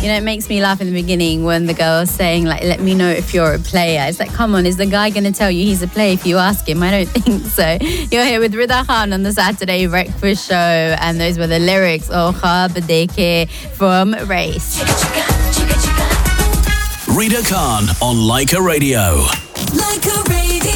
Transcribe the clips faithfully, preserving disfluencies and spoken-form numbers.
You know, it makes me laugh in the beginning when the girl's saying, like, let me know if you're a player. It's like, come on, is the guy going to tell you he's a player if you ask him? I don't think so. You're here with Rida Khan on the Saturday Breakfast Show, and those were the lyrics of Khab Dekhe from Race. Rida Khan on Leica Radio. Leica Radio.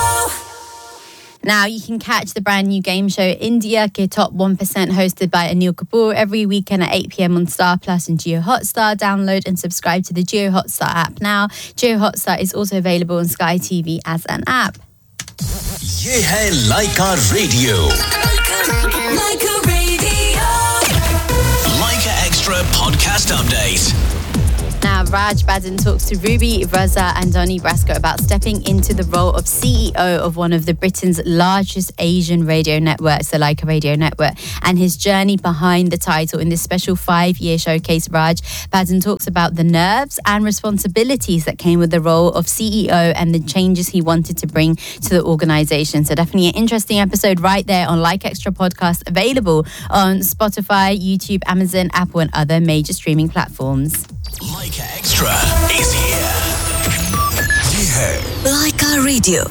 Now, you can catch the brand new game show India Ke Top one percent hosted by Anil Kapoor every weekend at eight p.m. on Star Plus and Jio Hotstar. Download and subscribe to the Jio Hotstar app now. Jio Hotstar is also available on Sky T V as an app. Ye hai Leica Radio. Leica Radio. Leica Extra podcast update. Now, Raj Badden talks to Ruby Raza and Donnie Brasco about stepping into the role of C E O of one of the Britain's largest Asian radio networks, the Leica Radio Network, and his journey behind the title in this special five-year showcase. Raj Badden talks about the nerves and responsibilities that came with the role of C E O and the changes he wanted to bring to the organisation. So definitely an interesting episode right there on Like Extra Podcast, available on Spotify, YouTube, Amazon, Apple and other major streaming platforms. Leica Extra is here. Yeah. Leica Radio.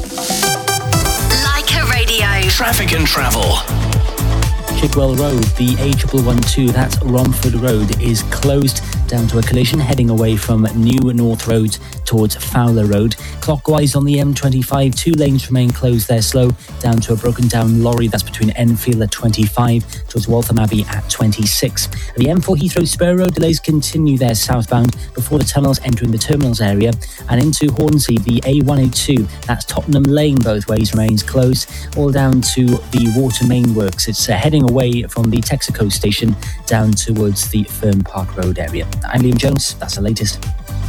Leica Radio. Traffic and travel. Chigwell Road, the A one one two, that's Romford Road, is closed down to a collision heading away from New North Road towards Fowler Road. Clockwise on the M twenty-five, two lanes remain closed there, slow down to a broken down lorry. That's between Enfield at twenty-five towards Waltham Abbey at twenty-six. The M four Heathrow Spur Road delays continue there southbound before the tunnels entering the terminals area, and into Hornsey, the A one eighty-two, that's Tottenham Lane both ways, remains closed all down to the Water Main Works. It's uh, heading away from the Texaco station down towards the Fern Park Road area. I'm Liam Jones, that's the latest.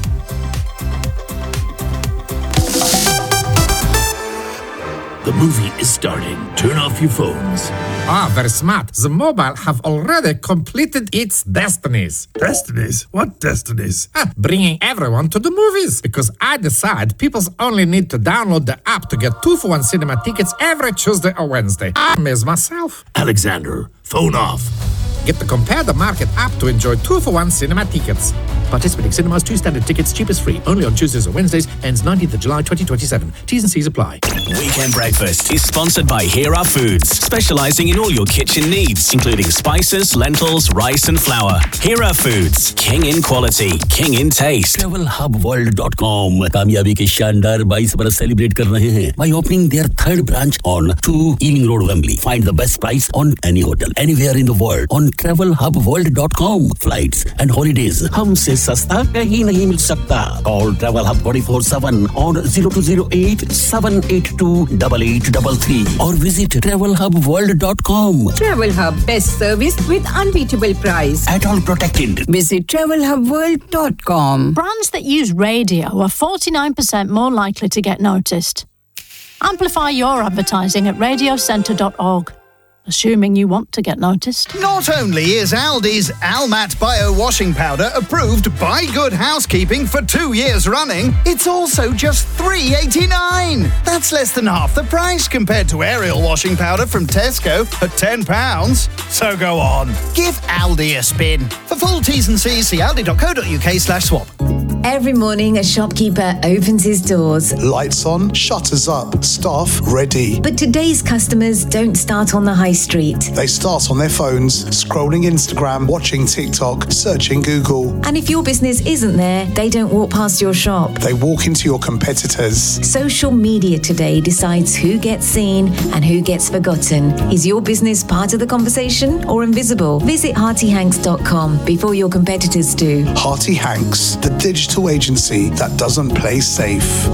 The movie is starting. Turn off your phones. Ah, very smart. The mobile have already completed its destinies. Destinies? What destinies? Ah, bringing everyone to the movies. Because I decide people only need to download the app to get two for one cinema tickets every Tuesday or Wednesday. I miss myself. Alexander, phone off. Get the Compare the Market app to enjoy two for one cinema tickets. Participating cinemas, two standard tickets, cheapest free. Only on Tuesdays or Wednesdays. Ends nineteenth of July twenty twenty-seven. T's and C's apply. Weekend Breakfast is sponsored by Hera Foods, specialising in all your kitchen needs, including spices, lentils, rice and flour. Hera Foods, king in quality, king in taste. travel hub world dot com कामयाबी के शानदार बाईस बरस celebrate कर रहे हैं by opening their third branch on two Ealing Road, Wembley. Find the best price on any hotel anywhere in the world on travel hub world dot com. Flights and holidays हमसे सस्ता कहीं नहीं मिल सकता. Call Travel Hub twenty-four seven on zero two zero eight seven eight two eight eight three three or visit travel hub world dot com. Travel Hub, best service with unbeatable price. At all protected. Visit travel hub world dot com. Brands that use radio are forty-nine percent more likely to get noticed. Amplify your advertising at radio centre dot org. Assuming you want to get noticed. Not only is Aldi's Almat Bio Washing Powder approved by Good Housekeeping for two years running, it's also just three eighty-nine. That's less than half the price compared to Ariel Washing Powder from Tesco at ten pounds. So go on, give Aldi a spin. For full T's and C's, see aldi dot co dot uk slash swap. Every morning, a shopkeeper opens his doors. Lights on, shutters up, staff ready. But today's customers don't start on the high street. They start on their phones, scrolling Instagram, watching TikTok, searching Google. And if your business isn't there, they don't walk past your shop. They walk into your competitors. Social media today decides who gets seen and who gets forgotten. Is your business part of the conversation or invisible? Visit Hearty Hanks dot com before your competitors do. Hearty Hanks, the digital agency that doesn't play safe.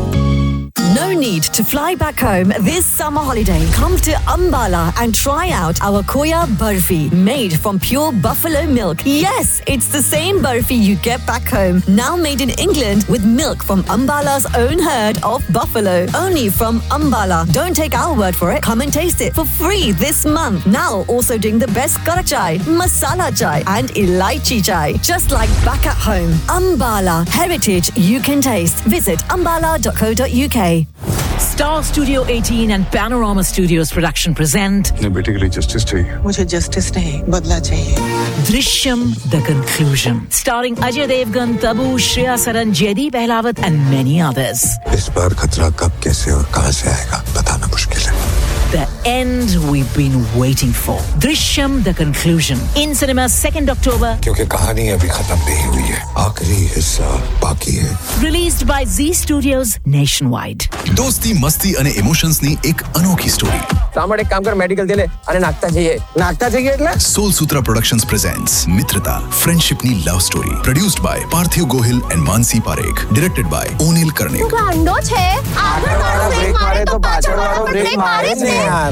No need to fly back home this summer holiday. Come to Ambala and try out our Koya Barfi, made from pure buffalo milk. Yes, it's the same Barfi you get back home, now made in England with milk from Ambala's own herd of buffalo. Only from Ambala. Don't take our word for it. Come and taste it for free this month. Now also doing the best kara chai, masala chai and elaichi chai. Just like back at home. Ambala, heritage you can taste. Visit ambala dot co dot uk. Star Studio eighteen and Panorama Studios production present अपने बेटे के लिए justice चाहिए मुझे justice नहीं बदला चाहिए Drishyam The Conclusion starring Ajay Devgan, Tabu, Shreya Saran, Jaideep Ahlawat and many others. इस बार खतरा कब कैसे और कहां से आएगा बताना मुश्किल है The end we've been waiting for. Drishyam The Conclusion in cinemas second October. क्योंकि कहानी अभी खत्म नहीं हुई है आखिरी हिस्सा बाकी है Released by Z Studios nationwide. दोस्ती मस्ती અને ઇમોશન્સ ની એક અનોખી સ્ટોરી. સાંભળ એક કામ કર મેડિકલ દે લે અને નાખતા જઈએ નાખતા જઈએ એટલે Soul Sutra Productions presents Mitrata Friendship ની love story produced by Parthiv Gohil and Mansi Parekh directed by Onil Karnik. ગાંડો છે આગળ વાળો બ્રેક મારે તો પાછળ વાળો બ્રેક મારે જ ને યાર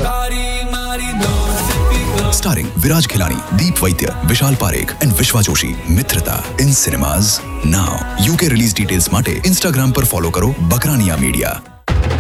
Starring Viraj Khilani, Deep Vaidya, Vishal Parekh and Vishwa Joshi. Mitrata in cinemas now. U K release details માટે Instagram પર follow કરો બકરાનિયા મીડિયા.